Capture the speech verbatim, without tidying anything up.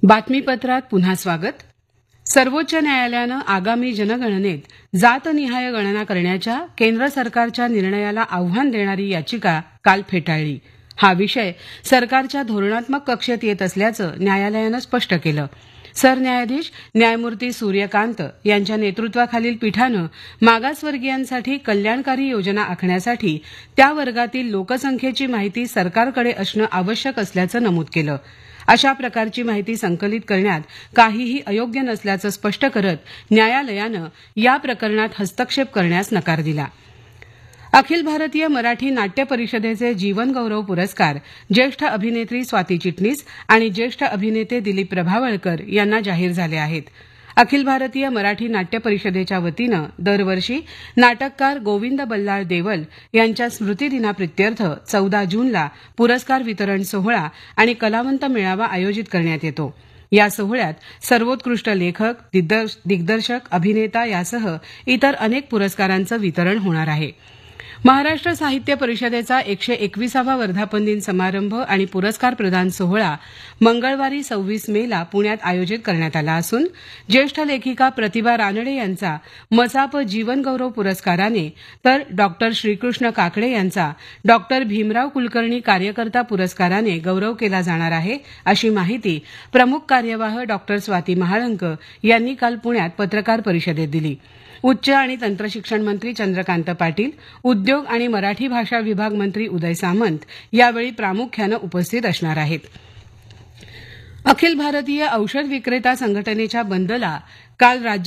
बातमीपत्रात पुन्हा स्वागत. सर्वोच्च न्यायालयानं आगामी जनगणनेत जातनिहाय गणना करण्याच्या केंद्र सरकारच्या निर्णयाला आव्हान देणारी याचिका काल फेटाळली. हा विषय सरकारच्या धोरणात्मक कक्षेत येत असल्याचं न्यायालयानं स्पष्ट केलं. सरन्यायाधीश न्यायमूर्ती सूर्यकांत यांच्या नेतृत्वाखालील पीठानं मागासवर्गीयांसाठी कल्याणकारी योजना आखण्यासाठी त्या वर्गातील लोकसंख्येची माहिती सरकारकडे असणं आवश्यक असल्याचं नमूद केलं. अशा प्रकारची माहिती संकलित करण्यात काहीही अयोग्य नसल्याचं स्पष्ट करत न्यायालयानं या प्रकरणात हस्तक्षेप करण्यास नकार दिला. अखिल भारतीय मराठी नाट्य परिषदेचे जीवन गौरव पुरस्कार ज्येष्ठ अभिनेत्री स्वाती चिटणीस आणि ज्येष्ठ अभिनेते दिलीप प्रभावळकर यांना जाहीर झाले आहेत. अखिल भारतीय मराठी नाट्य परिषदेच्या वतीनं दरवर्षी नाटककार गोविंद बल्लाळ देवल यांच्या स्मृतिदिनाप्रित्यर्थ चौदा जूनला पुरस्कार वितरण सोहळा आणि कलावंत मेळावा आयोजित करण्यात येतो. या सोहळ्यात सर्वोत्कृष्ट लेखक, दिग्दर्शक, अभिनेता यासह इतर अनेक पुरस्कारांचं वितरण होणार आहे. महाराष्ट्र साहित्य परिषदेचा एकशे एकविसावा वर्धापन दिन समारंभ आणि पुरस्कार प्रदान सोहळा मंगळवारी सव्वीस मेला पुण्यात आयोजित करण्यात आला असून ज्येष्ठ लेखिका प्रतिभा रानडे यांचा मसाप जीवन गौरव पुरस्काराने तर डॉक्टर श्रीकृष्ण काकडे यांचा डॉक्टर भीमराव कुलकर्णी कार्यकर्ता पुरस्काराने गौरव केला जाणार आहे, अशी माहिती प्रमुख कार्यवाह डॉक्टर स्वाती महाळंक यांनी काल पुण्यात पत्रकार परिषदेत दिली. उच्च आणि तंत्रशिक्षण मंत्री चंद्रकांत पाटील, उद्योग आणि मराठी भाषा विभाग मंत्री उदय सामंत यावेळी प्रामुख्यानं उपस्थित असणार आहेत. अखिल भारतीय औषध विक्रेता संघटनेच्या बंदला काल राज्य